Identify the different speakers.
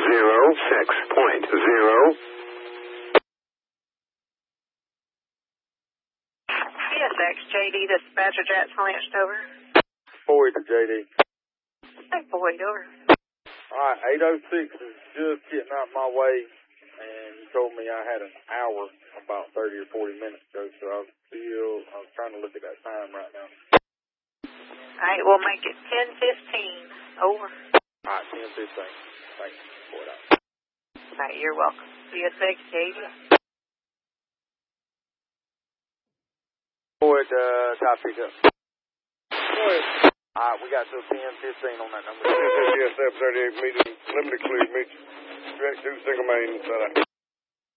Speaker 1: 6.0.
Speaker 2: CSX, JD, dispatcher, Jackson Ranch, over.
Speaker 3: Boyd to JD.
Speaker 2: Hey, Boyd, over.
Speaker 3: Alright, 806 is just getting out my way, and you told me I had an hour about 30 or 40 minutes ago, so I was trying to look at that time right now.
Speaker 2: Alright, we'll make it 10:15, over.
Speaker 3: Alright, 10:15. Thanks. Boyd out.
Speaker 2: Alright, you're welcome. CSX, JD.
Speaker 3: Boyd, copy up.
Speaker 1: Boyd.
Speaker 3: Alright, we got till 10:15 on that number.
Speaker 1: Yes, 38 meters, limited clear, meet direct 2 single main, set up.